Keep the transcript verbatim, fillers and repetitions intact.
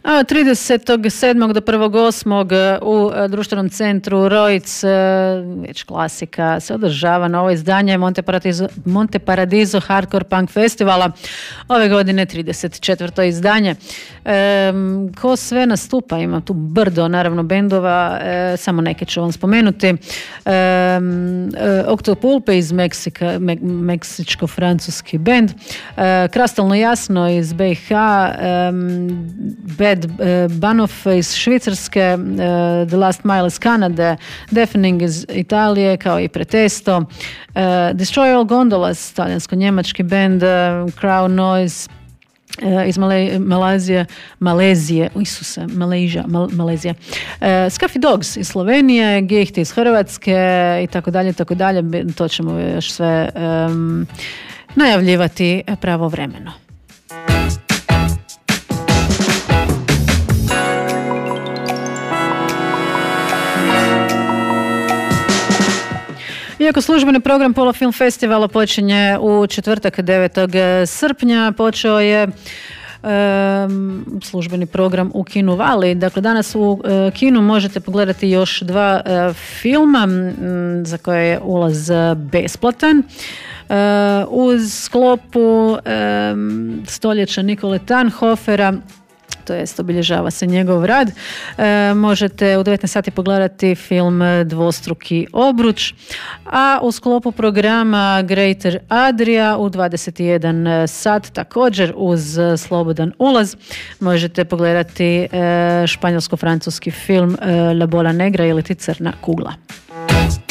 A tridesetog sedmog do prvog osmog u društvenom centru Rojc, već klasika, se održava novo izdanje Monte Paradiso, Monte Paradiso Hardcore Punk Festivala. Ove godine trideset četvrto izdanje. E, ko sve nastupa? Ima tu brdo, naravno, bendova, e, samo neke ću vam spomenuti. E, e, Octopulpe iz Meksika, me, meksičko-francuski bend. E, Krastalno jasno iz B i H, e, Bad Banoff iz Švicarske, uh, The Last Mile iz Kanade, Deafening iz Italije, kao i Pretesto, uh, Destroy All Gondolas, talijansko-njemački band, uh, Crown Noise uh, iz Male- Malazije, Malezije, Isuse, Malezija, Mal- Malezija, uh, Scuffy Dogs iz Slovenije, Gicht iz Hrvatske i tako dalje, tako dalje. To ćemo još sve um, najavljivati pravovremeno. Iako službeni program Pola Film Festivala počinje u četvrtak devetog srpnja, počeo je Um, službeni program u Kinu Vali. Dakle, danas u uh, kinu možete pogledati još dva uh, filma m, za koje je ulaz besplatan. Uh, uz sklopu um, stoljeća Nikole Tanhofera, to jest obilježava se njegov rad. E, možete u devetnaest sati pogledati film Dvostruki obruč, a u sklopu programa Greater Adria u dvadeset jedan sat također uz slobodan ulaz možete pogledati e, španjolsko-francuski film e, La Bola Negra ili ti Crna kugla.